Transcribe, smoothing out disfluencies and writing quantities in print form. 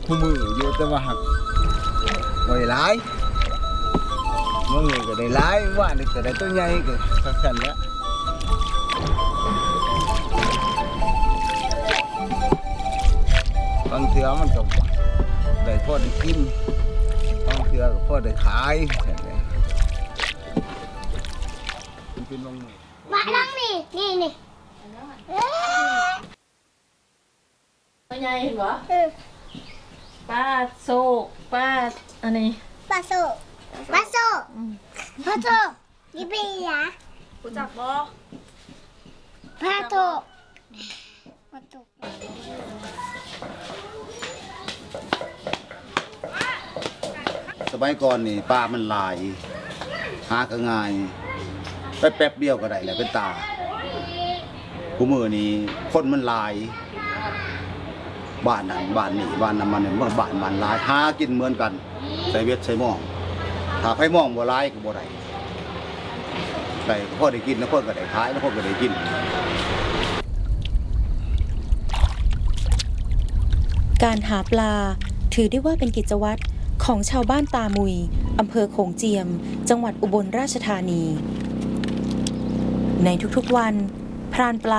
คู่มืออยู่แต่ว่าหักไว้หลายมื่อไงก็ได้หลายว่านี่ก็ได้ตัวใหญ่ก็สักกันแล้วบางเทื่อมันก็ได้พอได้กินบางเทื่อก็พอได้ขายมันเป็นบางมือมาลังนี่ตัวใหญ่เห็นปะปลาโซปลาอันนี้ปลาโซนี่เป็นยารู้จักบ่ปลาโซสมัยก่อนนี่ปลามันหลายหาก็ง่ายไปแป๊บเดียวก็ได้แหละเป็นตาคู่มือนี้คนมันหลายบ้านนั้นบ้านนี้บ้านนั้นมันเมื่อบ้านหลายหากินเหมือนกันใส่เวทใส่หม้องถ้าไผมองบ่หลายก็บ่ได้ได้พอได้กินแล้วพอก็ได้ขายแล้วพอก็ได้กินการหาปลาถือได้ว่าเป็นกิจวัตรของชาวบ้านตามุยอำเภอโขงเจียมจังหวัดอุบลราชธานีในทุกๆวันพรานปลา